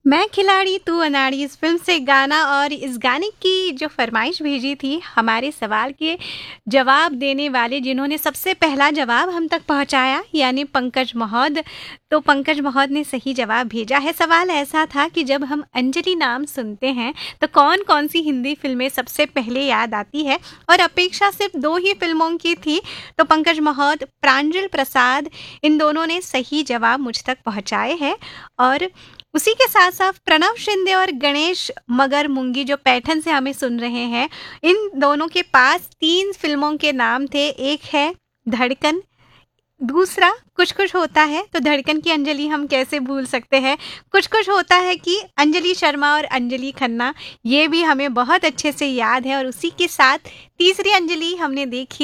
मैं खिलाड़ी तू अनाड़ी इस फ़िल्म से गाना और इस गाने की जो फ़रमाइश भेजी थी, हमारे सवाल के जवाब देने वाले जिन्होंने सबसे पहला जवाब हम तक पहुँचाया, यानी पंकज महोद। तो पंकज महोद ने सही जवाब भेजा है। सवाल ऐसा था कि जब हम अंजलि नाम सुनते हैं, तो कौन-कौन सी हिंदी फ़िल्में सबसे पहले याद आती है? और अपेक्षा सिर्फ़ 2 ही फ़िल्मों की थी, तो पंकज महोद, प्रांजल प्रसाद, इन दोनों ने सही जवाब मुझ तक पहुँचाए हैं। और उसी के साथ-साथ प्रणव शिंदे और गणेश मगर मुंगी जो पैठन से हमें सुन रहे हैं, इन दोनों के पास 3 फ़िल्मों के नाम थे। एक है धड़कन, दूसरा कुछ-कुछ होता है, तो धड़कन की अंजलि हम कैसे भूल सकते हैं। कुछ-कुछ होता है कि अंजलि शर्मा और अंजलि खन्ना, ये भी हमें बहुत अच्छे से याद है। और उसी के साथ तीसरी अंजलि हमने देखी